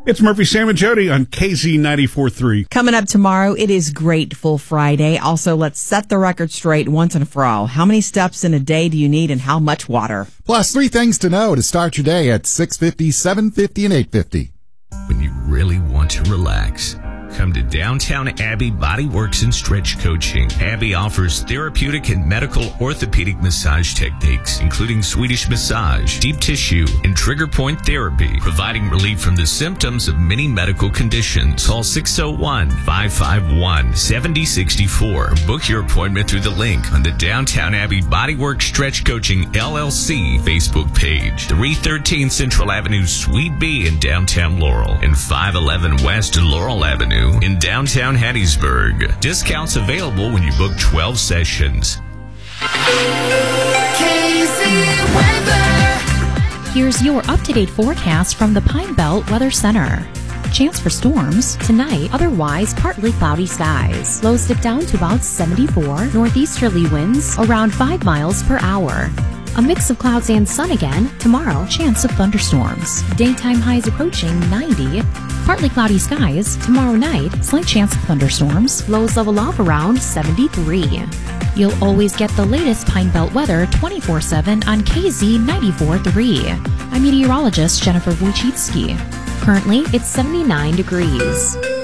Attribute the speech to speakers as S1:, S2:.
S1: It's Murphy, Sam, and Jody on KZ 94.3.
S2: Coming up tomorrow, it is Grateful Friday. Also, let's set the record straight once and for all. How many steps in a day do you need and how much water?
S3: Plus, 3 things to know to start your day at 6:50, 7:50, and 8:50.
S4: When you really want to relax, come to Downtown Abbey Body Works and Stretch Coaching. Abbey offers therapeutic and medical orthopedic massage techniques, including Swedish massage, deep tissue, and trigger point therapy, providing relief from the symptoms of many medical conditions. Call 601-551-7064. Book your appointment through the link on the Downtown Abbey Body Works Stretch Coaching LLC Facebook page. 313 Central Avenue, Suite B in downtown Laurel, and 511 West Laurel Avenue in downtown Hattiesburg. Discounts available when you book 12 sessions.
S5: Here's your up-to-date forecast from the Pine Belt Weather Center. Chance for storms tonight, otherwise partly cloudy skies. Lows dip down to about 74. Northeasterly winds around 5 miles per hour. A mix of clouds and sun again. Tomorrow, chance of thunderstorms. Daytime highs approaching 90. Partly cloudy skies. Tomorrow night, slight chance of thunderstorms. Lows level off around 73. You'll always get the latest Pine Belt weather 24/7 on KZ 94.3. I'm meteorologist Jennifer Wojcicki. Currently, it's 79 degrees.